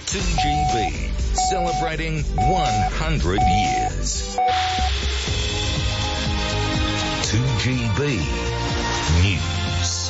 2GB, celebrating 100 years. 2GB News.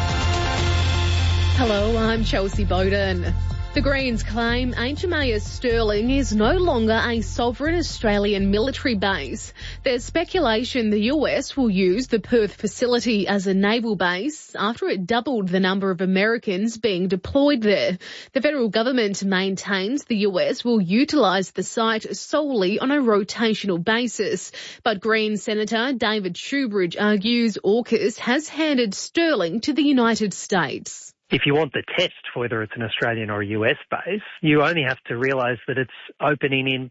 Hello, I'm Chelsea Bowden. The Greens claim HMAS Stirling is no longer a sovereign Australian military base. There's speculation the US will use the Perth facility as a naval base after it doubled the number of Americans being deployed there. The federal government maintains the US will utilise the site solely on a rotational basis. But Greens Senator David Shoebridge argues AUKUS has handed Stirling to the United States. If you want the test for whether it's an Australian or a US base, you only have to realise that it's opening in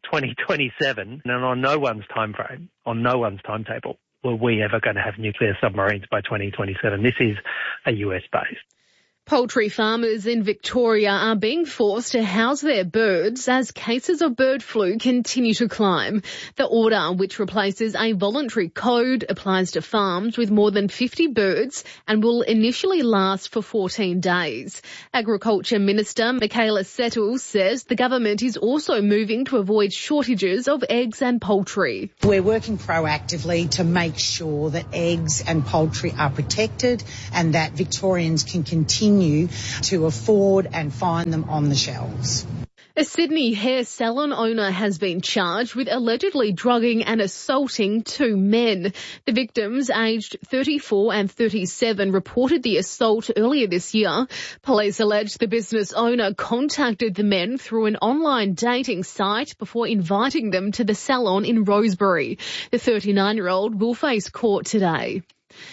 2027 and on no one's time frame, on no one's timetable, were we ever going to have nuclear submarines by 2027. This is a US base. Poultry farmers in Victoria are being forced to house their birds as cases of bird flu continue to climb. The order, which replaces a voluntary code, applies to farms with more than 50 birds and will initially last for 14 days. Agriculture Minister Michaela Settle says the government is also moving to avoid shortages of eggs and poultry. We're working proactively to make sure that eggs and poultry are protected and that Victorians can continue to afford and find them on the shelves. A Sydney hair salon owner has been charged with allegedly drugging and assaulting two men. The victims, aged 34 and 37, reported the assault earlier this year. Police allege the business owner contacted the men through an online dating site before inviting them to the salon in Rosebery. The 39-year-old will face court today.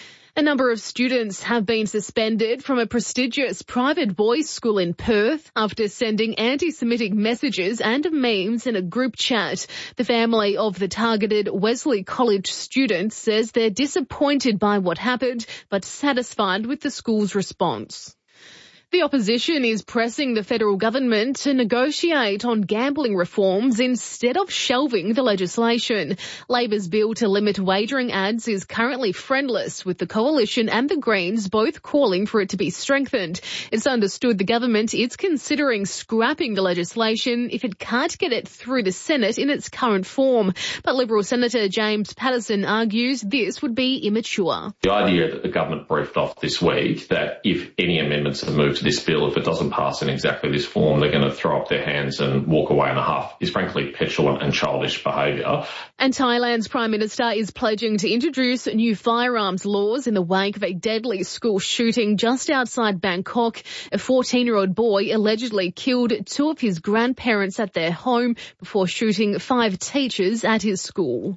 A number of students have been suspended from a prestigious private boys' school in Perth after sending anti-Semitic messages and memes in a group chat. The family of the targeted Wesley College student says they're disappointed by what happened but satisfied with the school's response. The opposition is pressing the federal government to negotiate on gambling reforms instead of shelving the legislation. Labor's bill to limit wagering ads is currently friendless, with the Coalition and the Greens both calling for it to be strengthened. It's understood the government is considering scrapping the legislation if it can't get it through the Senate in its current form. But Liberal Senator James Patterson argues this would be immature. The idea that the government briefed off this week that if any amendments are moved to this bill, if it doesn't pass in exactly this form, they're going to throw up their hands and walk away in a huff is frankly petulant and childish behaviour. And Thailand's Prime Minister is pledging to introduce new firearms laws in the wake of a deadly school shooting just outside Bangkok. A 14-year-old boy allegedly killed two of his grandparents at their home before shooting 5 teachers at his school.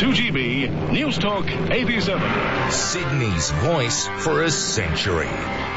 2GB News Talk 87. Sydney's voice for a century.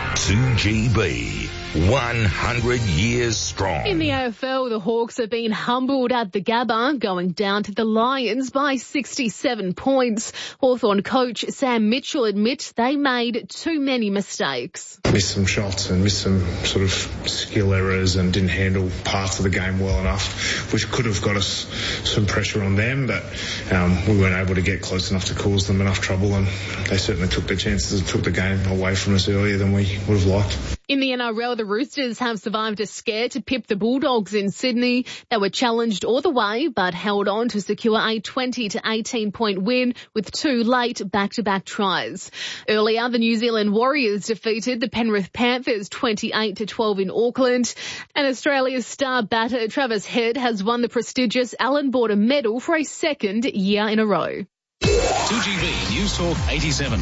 2GB, 100 years strong. In the AFL, the Hawks have been humbled at the Gabba, going down to the Lions by 67 points. Hawthorn coach Sam Mitchell admits they made too many mistakes. Missed some shots and missed some sort of skill errors and didn't handle parts of the game well enough, which could have got us some pressure on them, but we weren't able to get close enough to cause them enough trouble, and they certainly took their chances and took the game away from us earlier than we would have liked. In the NRL, the Roosters have survived a scare to pip the Bulldogs in Sydney. They were challenged all the way but held on to secure a 20-18 point win with 2 late back-to-back tries. Earlier, the New Zealand Warriors defeated the Penrith Panthers 28-12 in Auckland. And Australia's star batter Travis Head has won the prestigious Allan Border Medal for a second year in a row. 2GB News Talk 87.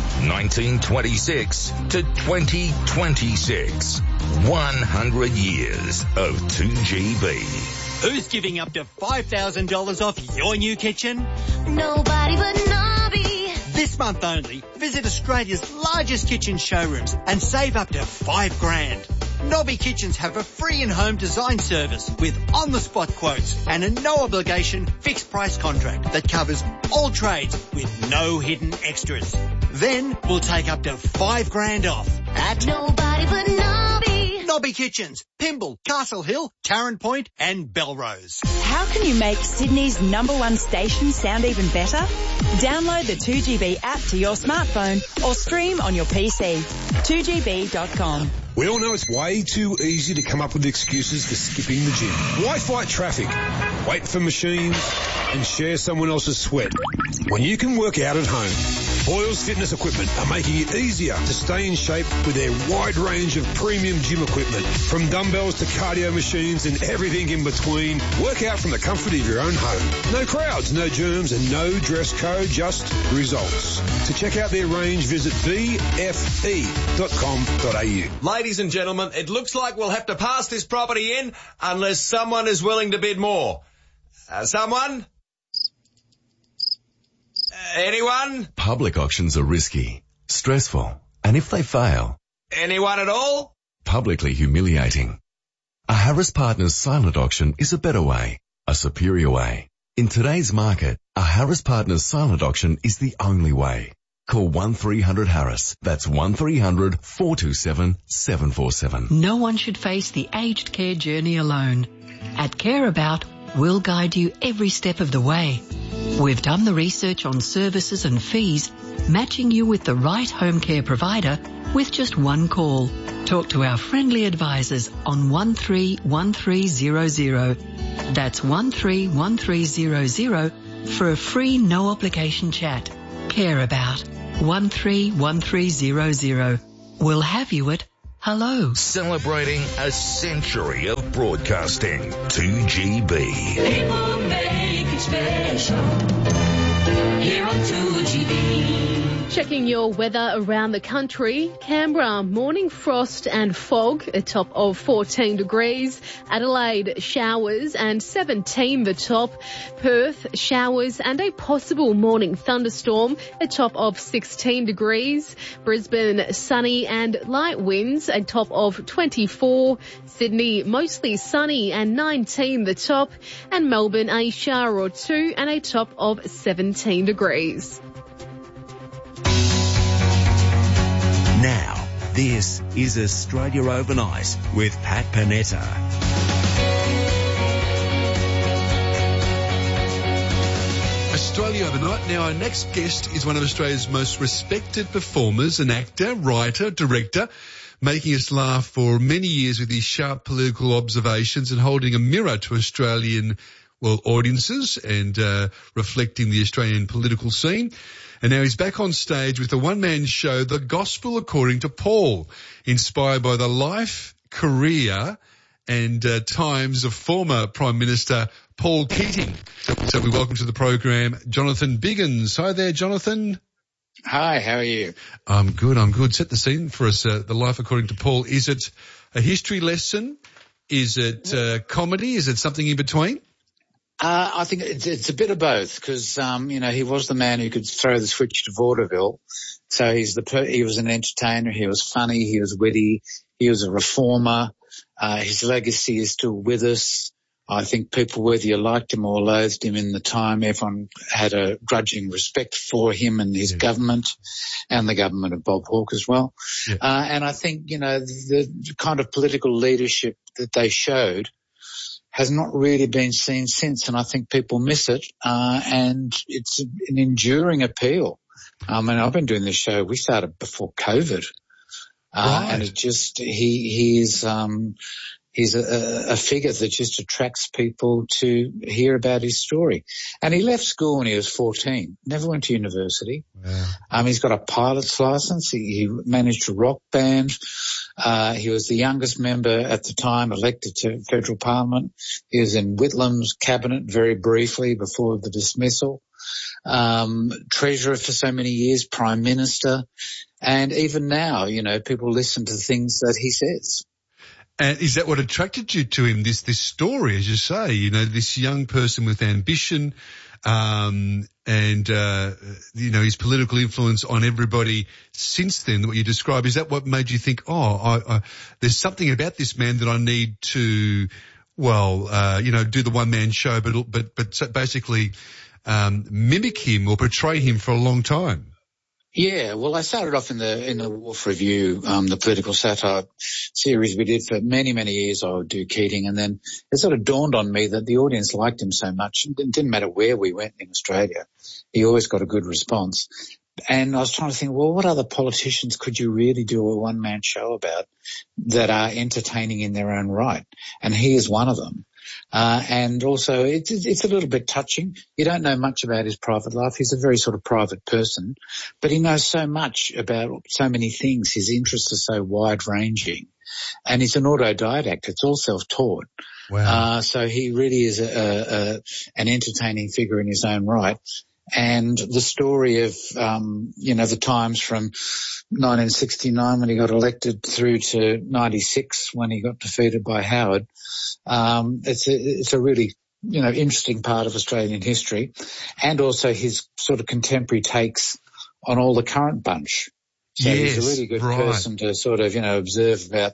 1926 to 2026. 100 years of 2GB. Who's giving up to $5,000 off your new kitchen? Nobody but Nobby. This month only, visit Australia's largest kitchen showrooms and save up to $5,000. Nobby Kitchens have a free in-home design service with on-the-spot quotes and a no-obligation fixed-price contract that covers all trades with no hidden extras. Then we'll take up to $5,000 off at Nobody but Nobby. Nobby Kitchens, Pymble, Castle Hill, Tarrant Point and Belrose. How can you make Sydney's #1 station sound even better? Download the 2GB app to your smartphone or stream on your PC. 2GB.com. We all know it's way too easy to come up with excuses for skipping the gym. Why fight traffic, wait for machines, and share someone else's sweat when you can work out at home? Boyle's Fitness Equipment are making it easier to stay in shape with their wide range of premium gym equipment. From dumbbells to cardio machines and everything in between, work out from the comfort of your own home. No crowds, no germs and no dress code, just results. To check out their range, visit bfe.com.au. Ladies and gentlemen, it looks like we'll have to pass this property in unless someone is willing to bid more. Someone? Anyone? Public auctions are risky, stressful, and if they fail... Anyone at all? Publicly humiliating. A Harris Partners silent auction is a better way, a superior way. In today's market, a Harris Partners silent auction is the only way. Call 1300-HARRIS. That's 1300-427-747. No one should face the aged care journey alone. At Care About, we'll guide you every step of the way. We've done the research on services and fees, matching you with the right home care provider with just one call. Talk to our friendly advisors on 131300. That's 131300 for a free no obligation chat. Care About 131300. We'll have you at hello. Celebrating a century of broadcasting. 2GB. People make it special here on 2GB. Checking your weather around the country. Canberra, morning frost and fog, a top of 14 degrees. Adelaide, showers and 17 the top. Perth, showers and a possible morning thunderstorm, a top of 16 degrees. Brisbane, sunny and light winds, a top of 24. Sydney, mostly sunny and 19 the top. And Melbourne, a shower or two and a top of 17 degrees. Now, this is Australia Overnight with Pat Panetta. Australia Overnight. Now, our next guest is one of Australia's most respected performers, an actor, writer, director, making us laugh for many years with his sharp political observations and holding a mirror to Australian, audiences and reflecting the Australian political scene. And now he's back on stage with a one-man show, The Gospel According to Paul, inspired by the life, career and times of former Prime Minister Paul Keating. So we welcome to the program Jonathan Biggins. Hi there, Jonathan. Hi, how are you? I'm good. Set the scene for us. The life according to Paul. Is it a history lesson? Is it comedy? Is it something in between? I think it's a bit of both because, he was the man who could throw the switch to vaudeville. So he was an entertainer. He was funny. He was witty. He was a reformer. His legacy is still with us. I think people, whether you liked him or loathed him in the time, everyone had a grudging respect for him and his government and the government of Bob Hawke as well. Yeah. And I think, the kind of political leadership that they showed has not really been seen since, and I think people miss it, and it's an enduring appeal. I've been doing this show, we started before COVID, right. And it just, he's a figure that just attracts people to hear about his story. And he left school when he was 14, never went to university. Yeah. He's got a pilot's license. He managed a rock band. He was the youngest member at the time elected to federal parliament. He was in Whitlam's cabinet very briefly before the dismissal. Treasurer for so many years, prime minister. And even now, people listen to things that he says. And is that what attracted you to him, this story, as you say, this young person with ambition, and his political influence on everybody since then, what you describe? Is that what made you think, there's something about this man that I need to, do the one-man show, but basically, mimic him or portray him for a long time? Yeah, well, I started off in the Wolf Review, the political satire series we did for many, many years. I would do Keating, and then it sort of dawned on me that the audience liked him so much. It didn't matter where we went in Australia. He always got a good response. And I was trying to think, well, what other politicians could you really do a one-man show about that are entertaining in their own right? And he is one of them. And also it's a little bit touching. You don't know much about his private life. He's a very sort of private person, but he knows so much about so many things. His interests are so wide-ranging, and he's an autodidact. It's all self-taught. Wow. So he really is an entertaining figure in his own right. And the story of, the times from 1969 when he got elected through to 96 when he got defeated by Howard, it's a really, interesting part of Australian history, and also his sort of contemporary takes on all the current bunch. So he's a really good person to sort of, observe about,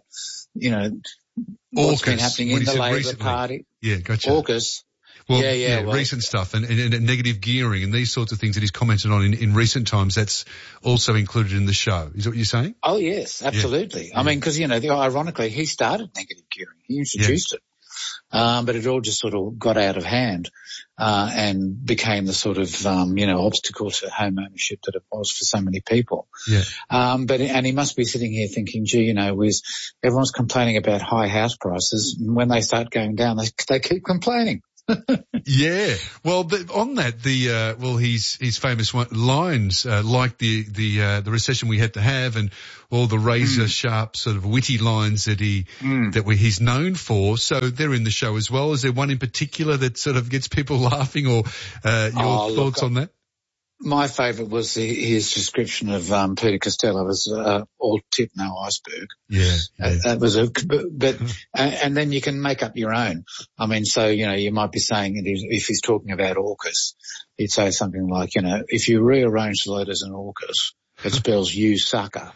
what's been happening in the Labor Party. Yeah, gotcha. AUKUS. Well, well, recent stuff and negative gearing and these sorts of things that he's commented on in recent times, that's also included in the show. Is that what you're saying? Oh, yes, absolutely. Yeah. I mean, because, ironically, he started negative gearing. He introduced it. But it all just sort of got out of hand and became the sort of, obstacle to home ownership that it was for so many people. Yeah. And he must be sitting here thinking, gee, everyone's complaining about high house prices, and when they start going down, they keep complaining. Yeah. Well, on that, his famous lines, like the recession we had to have, and all the razor sharp sort of witty lines that he's known for. So they're in the show as well. Is there one in particular that sort of gets people laughing, or your thoughts on that? My favourite was his description of Peter Costello as all tip, no iceberg. Yeah. That was and then you can make up your own. I mean, so, you might be saying, if he's talking about AUKUS, he'd say something like, if you rearrange the letters in AUKUS, it spells you sucker.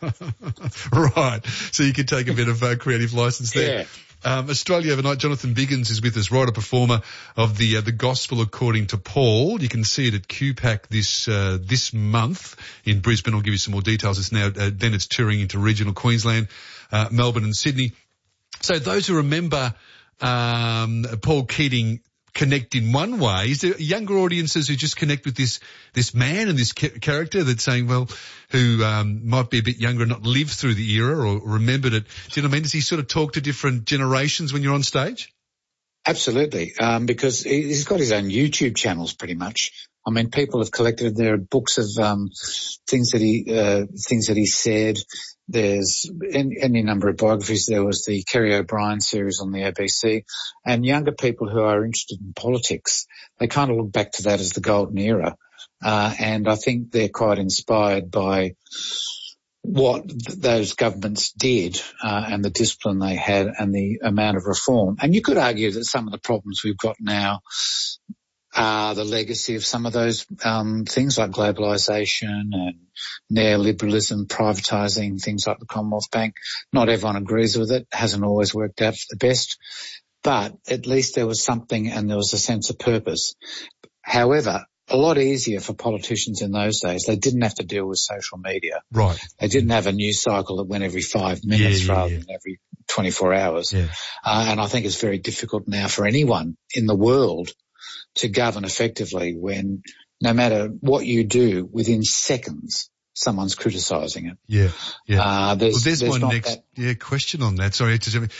Right. So you could take a bit of creative license there. Yeah. Australia Overnight, Jonathan Biggins is with us, writer performer of the Gospel According to Paul. You can see it at QPAC this month in Brisbane. I'll give you some more details. It's now then it's touring into regional Queensland, Melbourne and Sydney. So those who remember Paul Keating connect in one way. Is there younger audiences who just connect with this man and this character that's saying, well, who might be a bit younger and not lived through the era or remembered it? Do you know what I mean? Does he sort of talk to different generations when you're on stage? Absolutely, because he's got his own YouTube channels pretty much. I mean, people have collected their books of things that he said. There's any number of biographies. There was the Kerry O'Brien series on the ABC, and younger people who are interested in politics, they kind of look back to that as the golden era. And I think they're quite inspired by what those governments did, and the discipline they had and the amount of reform. And you could argue that some of the problems we've got now are the legacy of some of those things like globalisation and neoliberalism, privatising, things like the Commonwealth Bank. Not everyone agrees with it. Hasn't always worked out for the best. But at least there was something and there was a sense of purpose. However, a lot easier for politicians in those days. They didn't have to deal with social media. Right. They didn't have a news cycle that went every 5 minutes rather than every 24 hours. Yeah. And I think it's very difficult now for anyone in the world to govern effectively when no matter what you do, within seconds, someone's criticising it. Yeah, yeah. There's one next question on that. Sorry,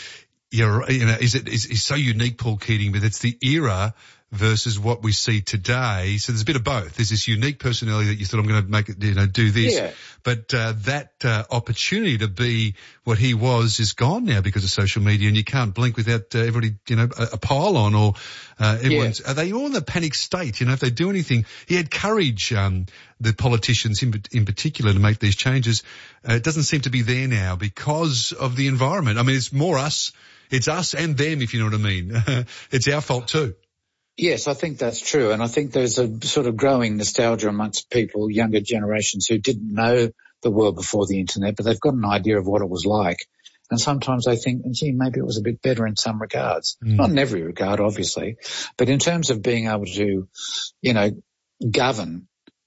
is so unique, Paul Keating, but it's the era versus what we see today. So there's a bit of both. There's this unique personality that you thought, I'm going to make it, do this. Yeah. But that opportunity to be what he was is gone now because of social media, and you can't blink without everybody, a pile on or everyone's. Yeah. Are they all in a panic state? If they do anything, he had courage, the politicians in particular, to make these changes. It doesn't seem to be there now because of the environment. I mean, it's more us. It's us and them, if you know what I mean. It's our fault too. Yes, I think that's true. And I think there's a sort of growing nostalgia amongst people, younger generations who didn't know the world before the internet, but they've got an idea of what it was like. And sometimes they think, gee, maybe it was a bit better in some regards. Not in every regard, obviously. But in terms of being able to, govern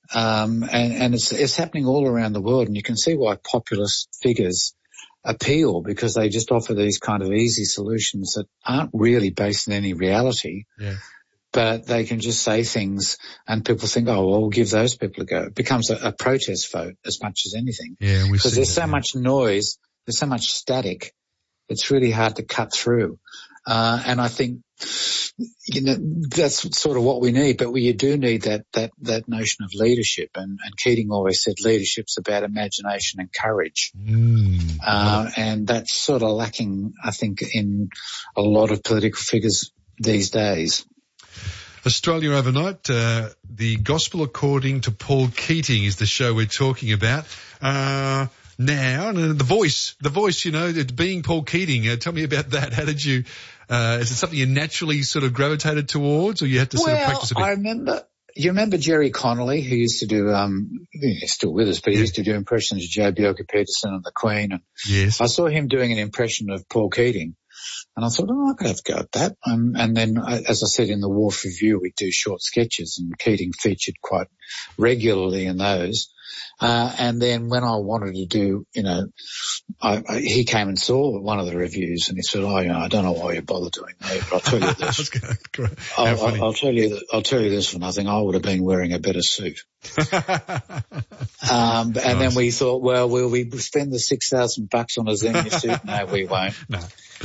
And it's happening all around the world, and you can see why populist figures appeal, because they just offer these kind of easy solutions that aren't really based in any reality. Yeah. But they can just say things and people think, oh, well, we'll give those people a go. It becomes a protest vote as much as anything. Yeah, because there's so much noise, there's so much static, it's really hard to cut through. And I think, that's sort of what we need, but you do need that notion of leadership. And Keating always said leadership's about imagination and courage. And that's sort of lacking, I think, in a lot of political figures these days. Australia Overnight, the Gospel According to Paul Keating is the show we're talking about. Now, and the voice, being Paul Keating, tell me about that. How did you, is it something you naturally sort of gravitated towards, or you had to sort of practice a bit? You remember Jerry Connolly, who used to do, he's still with us, but he used to do impressions of Joe Bjelke-Peterson and the Queen. And yes. I saw him doing an impression of Paul Keating. And I thought, I could have a go at that. And then, as I said in the Wharf Review, we do short sketches, and Keating featured quite regularly in those. And then when I wanted to do, he came and saw one of the reviews, and he said, I don't know why you bother doing that, but I'll tell you this. I'll tell you this for nothing. I would have been wearing a better suit. And then we thought, well, will we spend the $6,000 on a Xenia suit? No, we won't. No.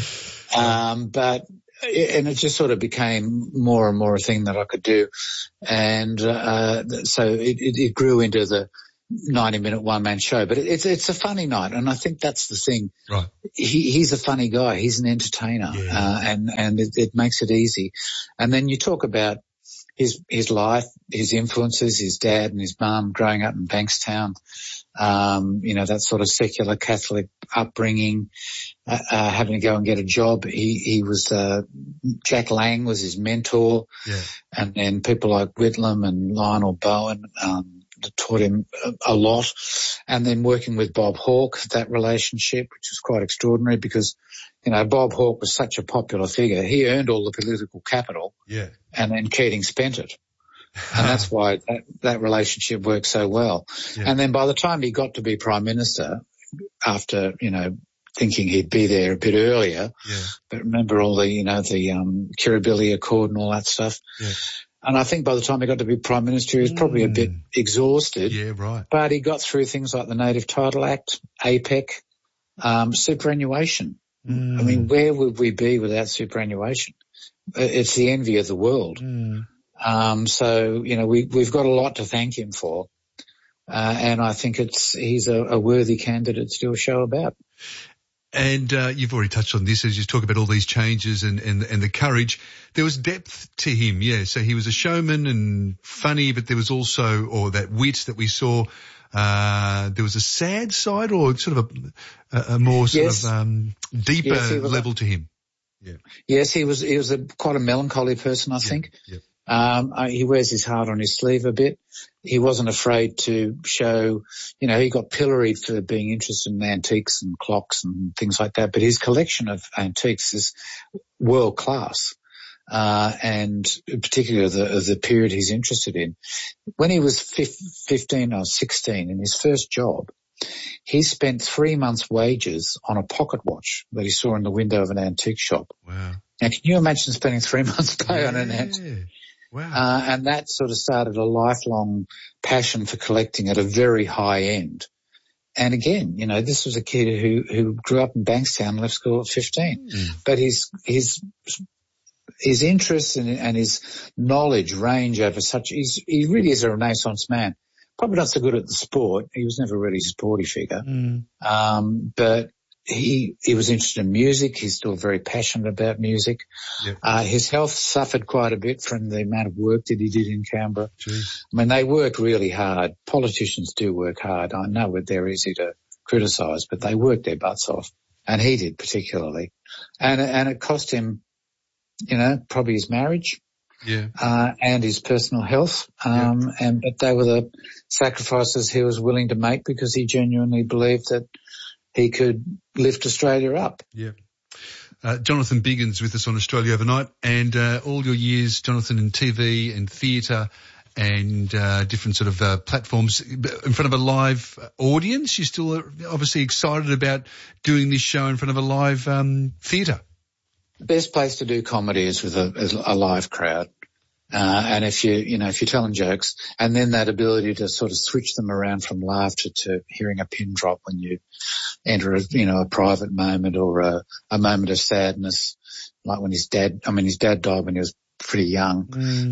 But it just sort of became more and more a thing that I could do. And, so it grew into the 90-minute one-man show. But it's a funny night. And I think that's the thing. Right. He's a funny guy. He's an entertainer. Yeah. And it makes it easy. And then you talk about his life, his influences, his dad and his mum growing up in Bankstown, that sort of secular Catholic upbringing, having to go and get a job. He was, Jack Lang was his mentor. Yeah. And then people like Whitlam and Lionel Bowen, taught him a lot. And then working with Bob Hawke, that relationship, which was quite extraordinary because, Bob Hawke was such a popular figure. He earned all the political capital. Yeah. And then Keating spent it. And that's why that relationship worked so well. Yeah. And then by the time he got to be Prime Minister, after, thinking he'd be there a bit earlier, but remember all the, the Kirribilli Accord and all that stuff. Yeah. And I think by the time he got to be Prime Minister, he was probably a bit exhausted. Yeah, right. But he got through things like the Native Title Act, APEC, superannuation. I mean, where would we be without superannuation? It's the envy of the world. So, we've got a lot to thank him for. And I think he's a worthy candidate to do a show about. And you've already touched on this as you talk about all these changes and the courage. There was depth to him, yeah. So he was a showman and funny, but there was also, that wit that we saw. There was a sad side, or sort of a more sort of deeper level to him. Yeah. Yes, he was quite a melancholy person, I think. Yeah. He wears his heart on his sleeve a bit. He wasn't afraid to show, he got pilloried for being interested in antiques and clocks and things like that, but his collection of antiques is world class. And particularly of the period he's interested in. When he was 15 or 16 in his first job, he spent 3 months' wages on a pocket watch that he saw in the window of an antique shop. Wow. Now, can you imagine spending 3 months' pay on an antique? Wow. And that sort of started a lifelong passion for collecting at a very high end. And again, this was a kid who grew up in Bankstown and left school at 15. But his interests and his knowledge range over he really is a Renaissance man. Probably not so good at the sport. He was never really a sporty figure. But he was interested in music. He's still very passionate about music. Yep. His health suffered quite a bit from the amount of work that he did in Canberra. Jeez. I mean, they work really hard. Politicians do work hard. I know they're easy to criticise, but they work their butts off. And he did particularly. And it cost him, probably his marriage. Yeah. And his personal health. But they were the sacrifices he was willing to make because he genuinely believed that he could lift Australia up. Yeah. Jonathan Biggins with us on Australia Overnight, and all your years, Jonathan, in TV and theatre and different sort of platforms in front of a live audience. You're still obviously excited about doing this show in front of a live theatre. The best place to do comedy is with a live crowd. And if you're telling jokes, and then that ability to sort of switch them around from laughter to hearing a pin drop when you enter a private moment or a moment of sadness, like when his dad died when he was pretty young.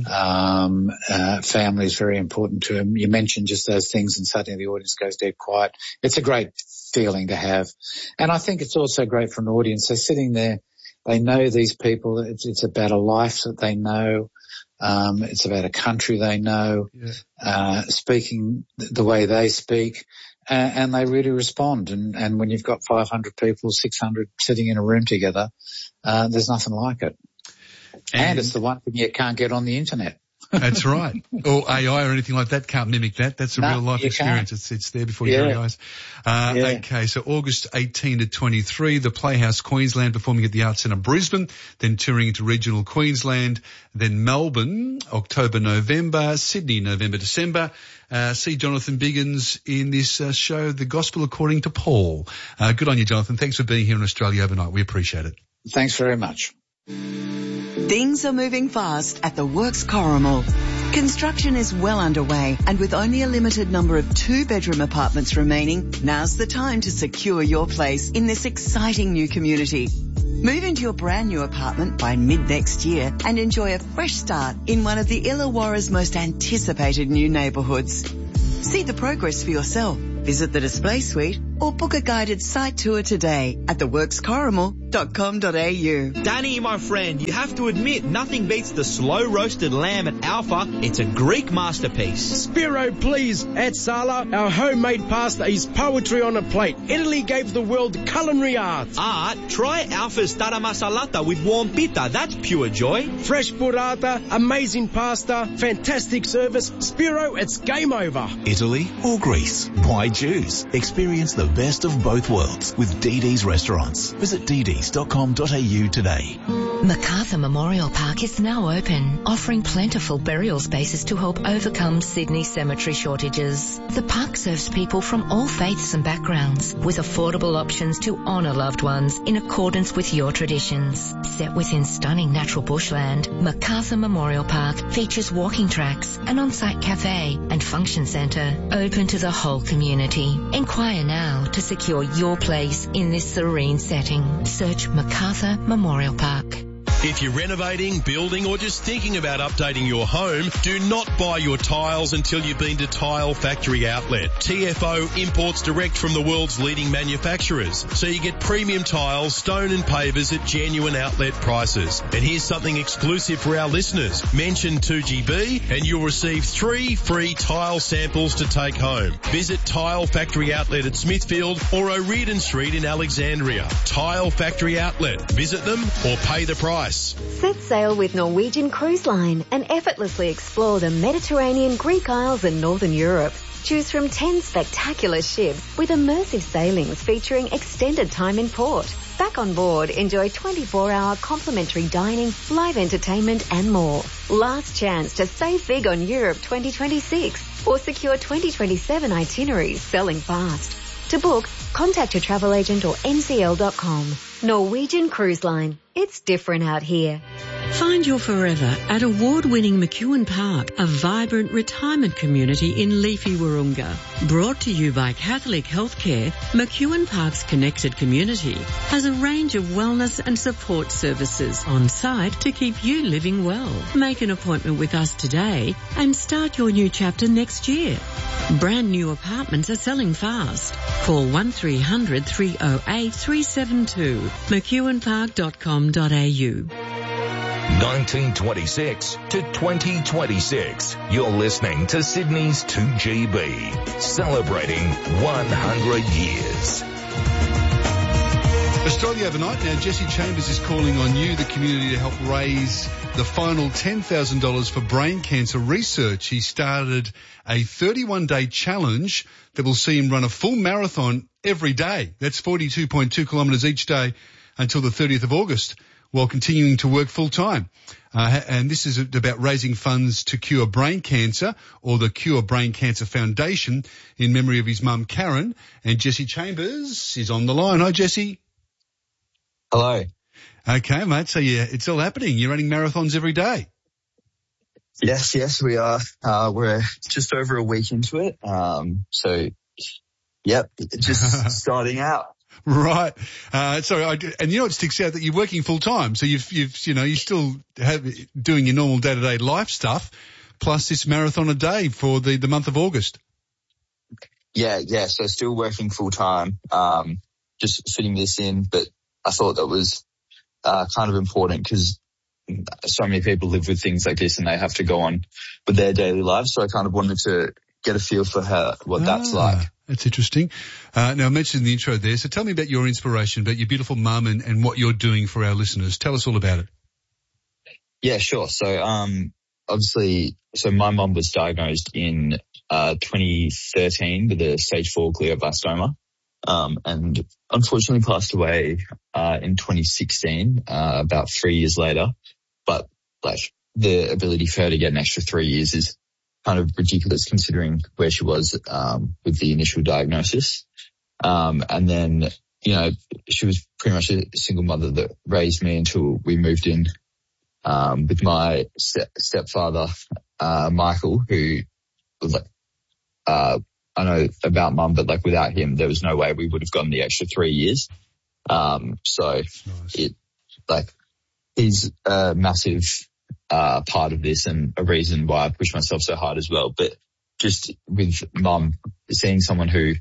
Family is very important to him. You mention just those things and suddenly the audience goes dead quiet. It's a great feeling to have. And I think it's also great for an audience. They're sitting there, they know these people. It's about a life that they know. It's about a country they know, speaking the way they speak, and they really respond. And when you've got 500 people, 600 sitting in a room together, there's nothing like it. And it's the one thing you can't get on the internet. That's right. Or AI or anything like that can't mimic that. That's a real life experience. It's there before your very eyes. Okay, so August 18 to 23, the Playhouse Queensland performing at the Arts Centre Brisbane, then touring into regional Queensland, then Melbourne, October, November, Sydney, November, December. See Jonathan Biggins in this show, The Gospel According to Paul. Good on you, Jonathan. Thanks for being here on Australia Overnight. We appreciate it. Thanks very much. Things are moving fast at the Works Corrimal. Construction is well underway, and with only a limited number of 2-bedroom apartments remaining, now's the time to secure your place in this exciting new community. Move into your brand new apartment by mid-next year and enjoy a fresh start in one of the Illawarra's most anticipated new neighbourhoods. See the progress for yourself. Visit the display suite or book a guided site tour today at theworkscorrimal.com.au. Danny, my friend, you have to admit, nothing beats the slow roasted lamb at Alpha. It's a Greek masterpiece. Spiro, please. At Sala, our homemade pasta is poetry on a plate. Italy gave the world culinary art. Art? Try Alpha's tara masalata with warm pita. That's pure joy. Fresh burrata, amazing pasta, fantastic service. Spiro, it's game over. Italy or Greece? Why choose? Experience the best of both worlds with DD's Restaurants. Visit dds.com.au today. Macarthur Memorial Park is now open, offering plentiful burial spaces to help overcome Sydney's cemetery shortages. The park serves people from all faiths and backgrounds, with affordable options to honour loved ones in accordance with your traditions. Set within stunning natural bushland, Macarthur Memorial Park features walking tracks, an on-site cafe and function centre open to the whole community. Inquire now to secure your place in this serene setting. Search Macarthur Memorial Park. If you're renovating, building or just thinking about updating your home, do not buy your tiles until you've been to Tile Factory Outlet. TFO imports direct from the world's leading manufacturers, so you get premium tiles, stone and pavers at genuine outlet prices. And here's something exclusive for our listeners. Mention 2GB and you'll receive 3 free tile samples to take home. Visit Tile Factory Outlet at Smithfield or O'Riordan Street in Alexandria. Tile Factory Outlet. Visit them or pay the price. Set sail with Norwegian Cruise Line and effortlessly explore the Mediterranean, Greek Isles and Northern Europe. Choose from 10 spectacular ships with immersive sailings featuring extended time in port. Back on board, enjoy 24-hour complimentary dining, live entertainment and more. Last chance to save big on Europe 2026 or secure 2027 itineraries selling fast. To book, contact your travel agent or ncl.com. Norwegian Cruise Line. It's different out here. Find your forever at award-winning McEwen Park, a vibrant retirement community in leafy Wahroonga. Brought to you by Catholic Healthcare, McEwen Park's connected community has a range of wellness and support services on site to keep you living well. Make an appointment with us today and start your new chapter next year. Brand new apartments are selling fast. Call 1300 308 372, mcewenpark.com.au. 1926 to 2026. You're listening to Sydney's 2GB, celebrating 100 years. Australia Overnight. Now, Jesse Chambers is calling on you, the community, to help raise the final $10,000 for brain cancer research. He started a 31-day challenge that will see him run a full marathon every day. That's 42.2 kilometres each day until the 30th of August. while continuing to work full time. And this is about raising funds to cure brain cancer, or the Cure Brain Cancer Foundation, in memory of his mum, Karen. And Jesse Chambers is on the line. Hi, Jesse. Hello. Okay, mate. So it's all happening. You're running marathons every day. Yes, we are. We're just over a week into it. Just starting out. Right. And you know what sticks out, that you're working full time. So you still have doing your normal day-to-day life stuff, plus this marathon a day for the month of August. Yeah. So still working full time, just fitting this in. But I thought that was, kind of important, because so many people live with things like this and they have to go on with their daily lives. So I kind of wanted to get a feel for what that's like. That's interesting. Now, I mentioned in the intro there, so tell me about your inspiration, about your beautiful mum and what you're doing for our listeners. Tell us all about it. Yeah, sure. So, obviously, my mum was diagnosed in 2013 with a stage 4 glioblastoma, and unfortunately passed away in 2016, about 3 years later. But the ability for her to get an extra 3 years is kind of ridiculous, considering where she was with the initial diagnosis. And then, she was pretty much a single mother that raised me until we moved in with my stepfather, Michael, who was I know about mum, but without him, there was no way we would have gotten the extra 3 years. He's a massive part of this, and a reason why I push myself so hard as well. But just with mum, seeing someone who,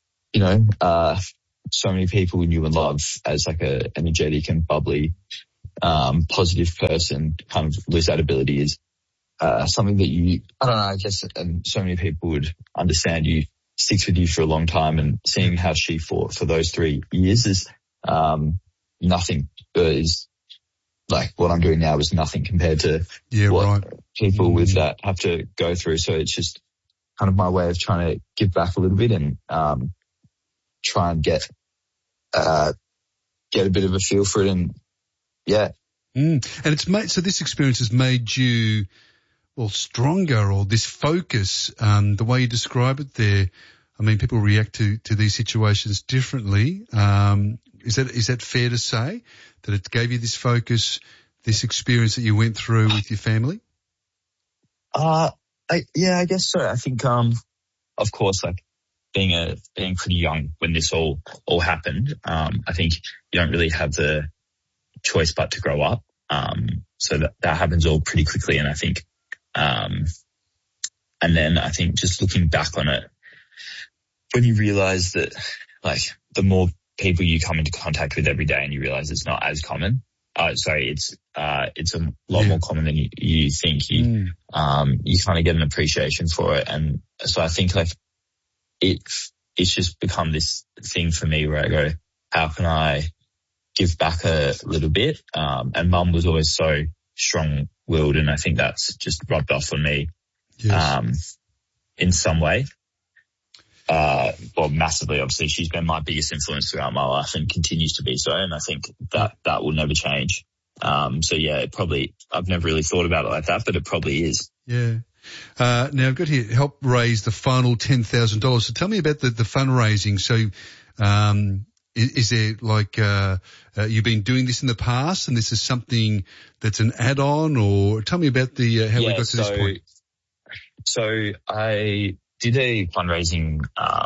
so many people knew and love as a energetic and bubbly, positive person, kind of lose that ability is something that I guess, and so many people would understand, sticks with you for a long time. And seeing how she fought for those 3 years is nothing. Is what I'm doing now is nothing compared to what people with that have to go through. So it's just kind of my way of trying to give back a little bit and try and get a bit of a feel for it. And and so this experience has made you stronger, or this focus, the way you describe it there. I mean, people react to these situations differently. Is that fair to say, that it gave you this focus, this experience that you went through with your family? I guess so. I think, of course, being pretty young when this all happened, I think you don't really have the choice but to grow up. So that happens all pretty quickly. And I think, and then I think just looking back on it, when you realize that, the more people you come into contact with every day and you realize it's not as common. It's a lot more common than you think. You kind of get an appreciation for it. And so I think it's just become this thing for me where I go, how can I give back a little bit? And mum was always so strong-willed, and I think that's just rubbed off on me, in some way. Massively, obviously. She's been my biggest influence throughout my life and continues to be so, and I think that will never change. I've never really thought about it like that, but it probably is. Yeah. Now I've got here, help raise the final $10,000. So tell me about the fundraising. So, is there you've been doing this in the past, and this is something that's an add-on, or tell me about how we got to this point. So I did a fundraising,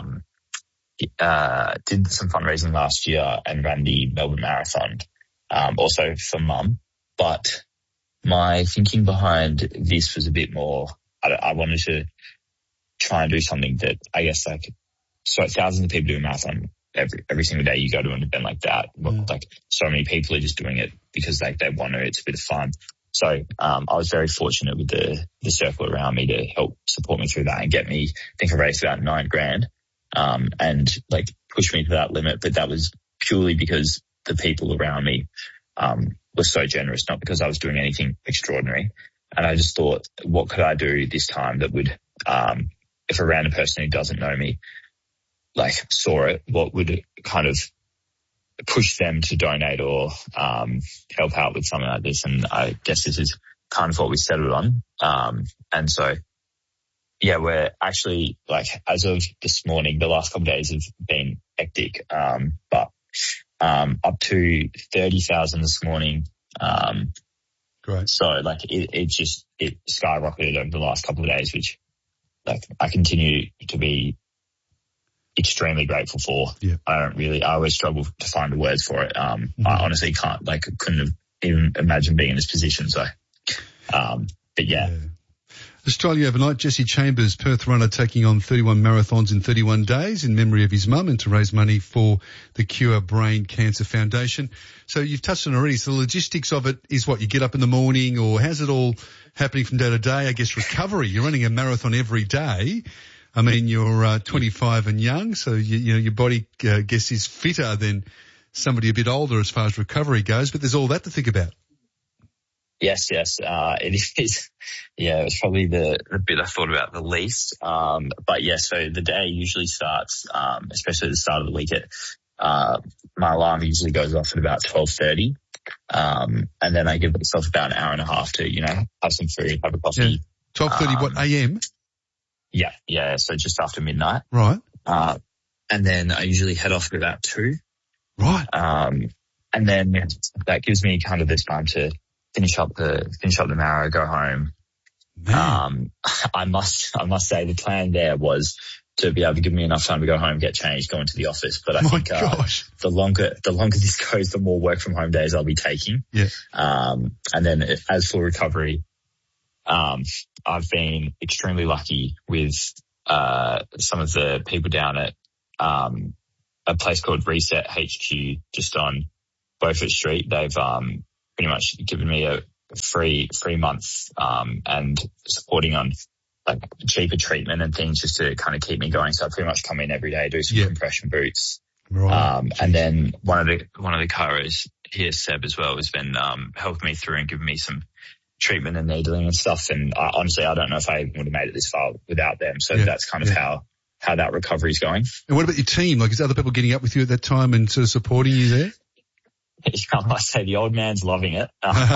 did some fundraising last year and ran the Melbourne Marathon, also for mum. But my thinking behind this was a bit more, I wanted to try and do something that I guess thousands of people do a marathon every single day. You go to an event like that. So many people are just doing it because they want to, it's a bit of fun. So, I was very fortunate with the circle around me to help support me through that and get me, I think I raised about $9,000, and push me to that limit. But that was purely because the people around me, were so generous, not because I was doing anything extraordinary. And I just thought, what could I do this time that would, if a random person who doesn't know me, saw it, what would kind of push them to donate or help out with something like this. And I guess this is kind of what we settled on. And so, yeah, we're actually, like, as of this morning, the last couple of days have been hectic, but up to 30,000 this morning. Great. So, like, it skyrocketed over the last couple of days, which, like, I continue to be extremely grateful for. Yeah. I always struggle to find the words for it. I honestly couldn't have even imagined being in this position. So, but yeah. Australia overnight, Jesse Chambers, Perth runner, taking on 31 marathons in 31 days in memory of his mum and to raise money for the Cure Brain Cancer Foundation. So you've touched on it already. So the logistics of it is what, you get up in the morning, or how's it all happening from day to day? I guess recovery. You're running a marathon every day. I mean, you're 25 and young, so your body, guess, is fitter than somebody a bit older as far as recovery goes, but there's all that to think about. Yes, it is. Yeah, it's probably the bit I thought about the least. But yeah, so the day usually starts, especially at the start of the week, my alarm usually goes off at about 12:30. And then I give myself about an hour and a half to, have some food, have a coffee. 12:30, what, AM? Yeah, so just after midnight. Right. And then I usually head off at about 2. Right. And then that gives me kind of this time to finish up the marathon, go home. I must say the plan there was to be able to give me enough time to go home, get changed, go into the office. But I think the longer this goes, the more work from home days I'll be taking. Yeah. And then as for recovery, I've been extremely lucky with some of the people down at a place called Reset HQ just on Beaufort Street. They've pretty much given me a free month and supporting on like cheaper treatment and things just to kind of keep me going. So I pretty much come in every day, do some compression boots. Right. And then one of the chiros here, Seb, as well, has been helping me through and giving me some treatment and needling and stuff. And honestly, I don't know if I would have made it this far without them. So that's kind of how that recovery is going. And what about your team? Like, is other people getting up with you at that time and sort of supporting you there? I must say the old man's loving it.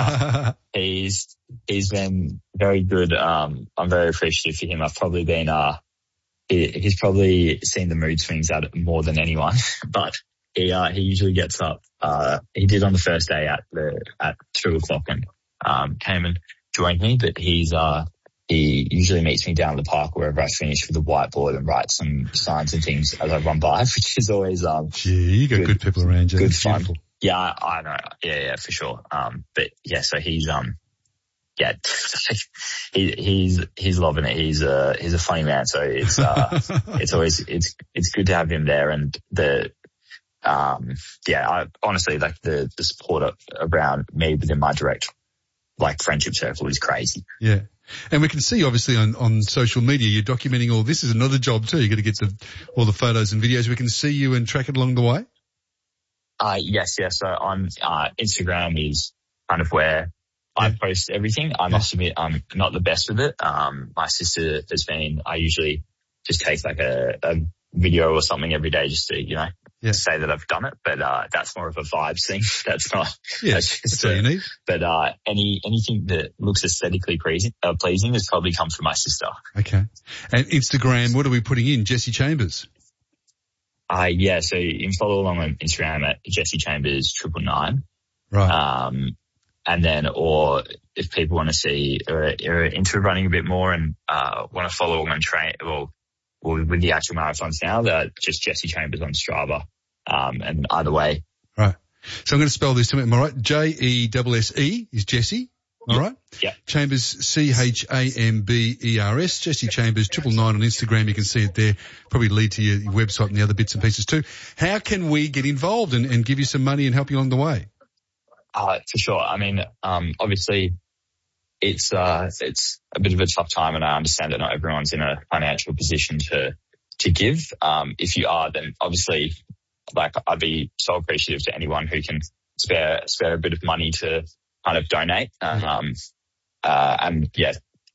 He's been very good. I'm very appreciative for him. I've probably been, he's probably seen the mood swings out more than anyone, but he usually gets up. He did on the first day at 2:00 and, came and joined me, but he usually meets me down the park wherever I finish with a whiteboard and write some signs and things as I run by, which is always, you got good people around you. Good fun. Beautiful. Yeah, I know. Yeah, for sure. But yeah, so he's he's loving it. He's a funny man. So it's it's good to have him there. And I honestly, like the support around me within my direct, like, friendship circle is crazy. Yeah. And we can see obviously on social media, you're documenting all this. Is another job too. You got to get all the photos and videos. We can see you and track it along the way. Yes. So on Instagram is kind of where I post everything. I must admit I'm not the best with it. My sister has been, I usually just take like a video or something every day just to, say that I've done it. But that's more of a vibes thing. That's not. Yeah, that's all you need. But anything that looks aesthetically pleasing has probably come from my sister. Okay. And Instagram, what are we putting in? Jesse Chambers. So you can follow along on Instagram at Jesse Chambers 999. Right. And then, or if people want to see or are into running a bit more and want to follow along on with the actual marathons now, just Jesse Chambers on Strava. And either way. Right. So I'm going to spell this to me. Am I right? Jesse is Jesse. All right. Yeah. Chambers, Chambers, Jesse Chambers 999 on Instagram. You can see it there. Probably lead to your website and the other bits and pieces too. How can we get involved and give you some money and help you along the way? For sure. I mean, obviously it's a bit of a tough time, and I understand that not everyone's in a financial position to give. If you are, then obviously, like, I'd be so appreciative to anyone who can spare a bit of money to kind of donate. And yeah,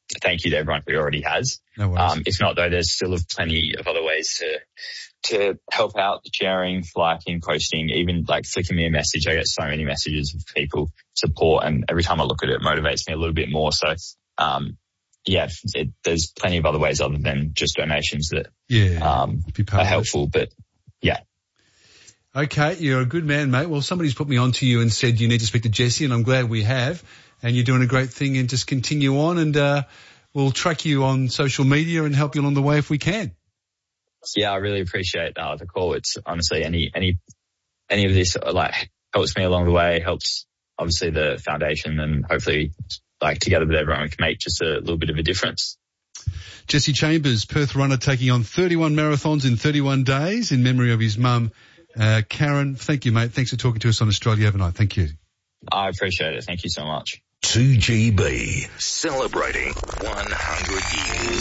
thank you to everyone who already has. No worries. If not, though, there's still plenty of other ways to help out, sharing, liking, posting, even like flicking me a message. I get so many messages of people support, and every time I look at it, it motivates me a little bit more. So, there's plenty of other ways other than just donations that are helpful. But yeah. Okay, you're a good man, mate. Well, somebody's put me on to you and said you need to speak to Jesse, and I'm glad we have. And you're doing a great thing, and just continue on, and we'll track you on social media and help you along the way if we can. Yeah, I really appreciate the call. It's honestly any of this like helps me along the way, helps obviously the foundation, and hopefully like together with everyone we can make just a little bit of a difference. Jesse Chambers, Perth runner, taking on 31 marathons in 31 days in memory of his mum, Karen. Thank you, mate. Thanks for talking to us on Australia Overnight. Thank you. I appreciate it. Thank you so much. 2GB, celebrating 100 years.